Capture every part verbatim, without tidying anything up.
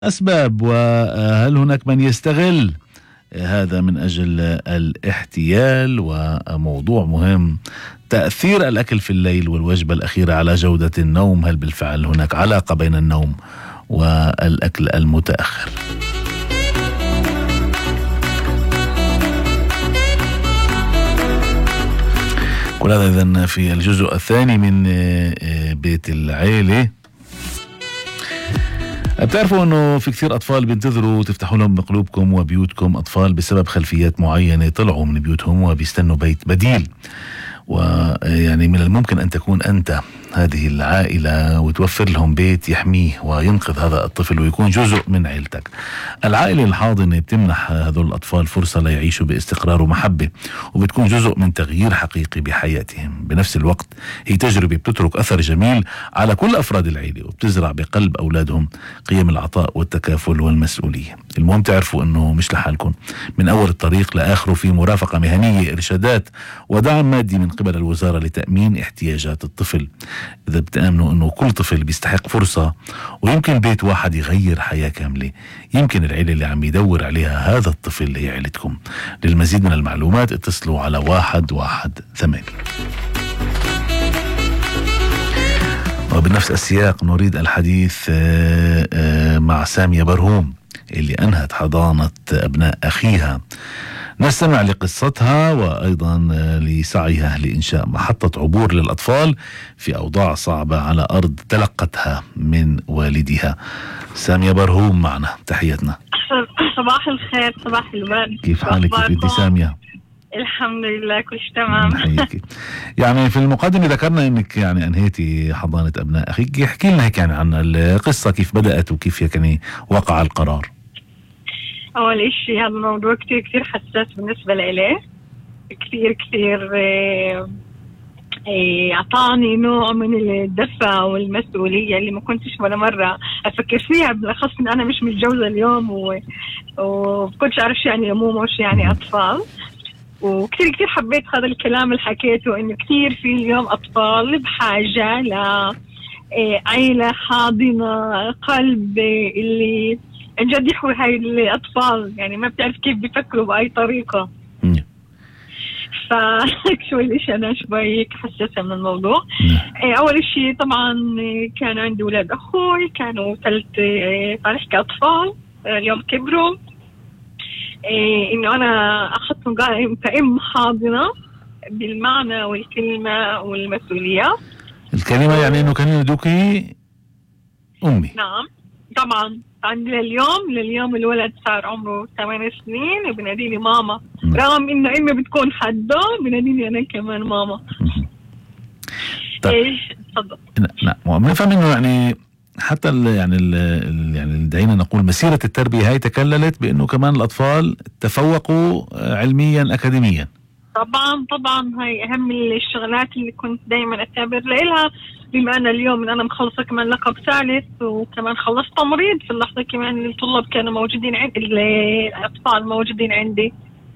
أسباب، وهل هناك من يستغل هذا من أجل الاحتيال؟ وموضوع مهم، تأثير الأكل في الليل والوجبة الأخيرة على جودة النوم. هل بالفعل هناك علاقة بين النوم والأكل المتأخر؟ كل هذا إذن في الجزء الثاني من بيت العيلة. بتعرفوا انه في كثير اطفال بينتظروا تفتحوا لهم بقلوبكم وبيوتكم، اطفال بسبب خلفيات معينة طلعوا من بيوتهم وبيستنوا بيت بديل، ويعني من الممكن ان تكون انت هذه العائلة وتوفر لهم بيت يحميه وينقذ هذا الطفل ويكون جزء من عيلتك. العائلة الحاضنة بتمنح هذول الأطفال فرصة ليعيشوا باستقرار ومحبة، وبتكون جزء من تغيير حقيقي بحياتهم. بنفس الوقت هي تجربة بتترك أثر جميل على كل أفراد العائلة، وبتزرع بقلب أولادهم قيم العطاء والتكافل والمسؤولية. المهم تعرفوا أنه مش لحالكم، من أول الطريق لآخره في مرافقة مهنية، إرشادات ودعم مادي من قبل الوزارة لتأمين احتياجات الطفل. إذا بتآمنوا أنه كل طفل بيستحق فرصة، ويمكن بيت واحد يغير حياة كاملة، يمكن العيلة اللي عم يدور عليها هذا الطفل هي عيلتكم. للمزيد من المعلومات اتصلوا على واحد واحد ثمانية. وبنفس السياق نريد الحديث مع سامية برهوم اللي أنهت حضانة أبناء أخيها. نستمع لقصتها وأيضا لسعيها لإنشاء محطة عبور للأطفال في أوضاع صعبة على أرض تلقتها من والدها. سامية برهوم معنا، تحياتنا. صباح الخير، صباح الورد. كيف حالك؟ كيف انت سامية؟ الحمد لله كل شيء تمام. نحييكي. يعني في المقدمة ذكرنا انك يعني انهيتي حضانة ابناء اخيك، احكي لنا هيك يعني عن القصة، كيف بدأت وكيف يعني وقع القرار. اول اشي هذا الموضوع كتير كتير حساس بالنسبة لإلي، كتير كتير اعطاني نوع من الدفع والمسؤولية اللي ما كنتش ولا مرة افكر فيها، بالاخص ان انا مش متجوزة اليوم وكنتش اعرف يعني امومة وش يعني اطفال. وكتير كتير حبيت هذا الكلام اللي حكيته، انه كتير في اليوم اطفال بحاجة لعائلة حاضنة قلب اللي جد يحوي هاي الاطفال، يعني ما بتعرف كيف بيفكروا باي طريقة. فشوي ليش انا شوي حساسة من الموضوع. اول اشي طبعا كان عندي اولاد اخوي، كانوا ثلاث طالع كاطفال، اليوم كبروا. إيه إنه أنا أخذتهم كأم حاضنة بالمعنى والكلمة والمسؤولية. الكلمة يعني إنه كانوا يدوكي أمي. نعم طبعا. عندي لليوم لليوم الولد صار عمره ثمان سنين وبناديني ماما، رغم إنه أمي بتكون حده بناديني أنا كمان ماما. طيب. إيش تفضل. نعم بنفهم إنه يعني حتى ال يعني ال يعني دعينا نقول مسيرة التربية هاي تكللت بأنه كمان الأطفال تفوقوا علميا أكاديميا. طبعا طبعا هاي أهم الشغلات اللي كنت دايما أتابر لها، بما أن اليوم أنا مخلصة كمان لقب ثالث، وكمان خلصت تمريض في اللحظة كمان الطلاب كانوا موجودين عندي، الأطفال موجودين عندي.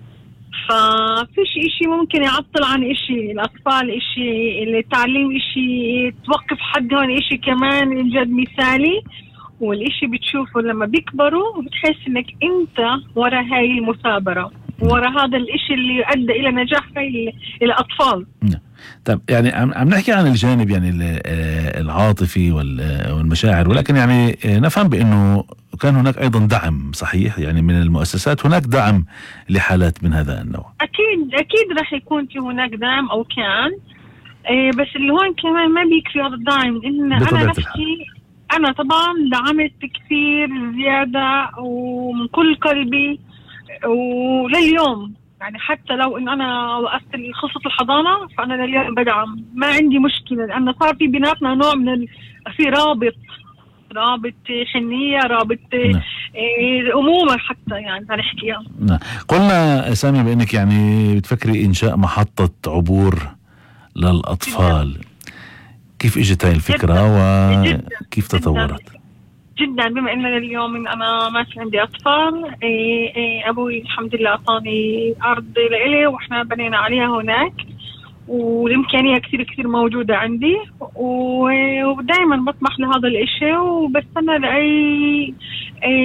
ففيش اشي ممكن يعطل عن اشي الاطفال، اشي التعليم، اشي توقف حد هون، اشي كمان الجد مثالي. والاشي بتشوفه لما بيكبروا وبتحس انك انت ورا هاي المثابرة، ورا هذا الاشي اللي ادى الى نجاح هاي الاطفال. طب يعني عم نحكي عن الجانب يعني العاطفي والمشاعر، ولكن يعني نفهم بأنه كان هناك أيضا دعم صحيح يعني من المؤسسات، هناك دعم لحالات من هذا النوع. أكيد أكيد راح يكون في هناك دعم أو كان إيه، بس اللي هون كمان ما بيكفي هذا الدعم. إن أنا نفسي أنا طبعا دعمت كثير زيادة ومن كل قلبي، ولليوم يعني حتى لو إن أنا وقفت خصة الحضانة فأنا لليوم بدعم، ما عندي مشكلة، لأن صار في بيناتنا نوع من ال... في رابط رابط حنية، رابط نعم. إيه الأمومة حتى يعني هنحكيها. نعم. قلنا سامي بأنك يعني بتفكري إنشاء محطة عبور للأطفال جداً. كيف إجت هاي الفكرة جداً. وكيف جداً. تطورت؟ جدا بما ان اليوم إن انا ما في عندي اطفال، إيه إيه ابوي الحمد لله اعطاني ارض لإلي واحنا بنينا عليها هناك، والامكانيه كثير كثير موجوده عندي، ودائما بطمح لهذا الاشي وبستنى لاي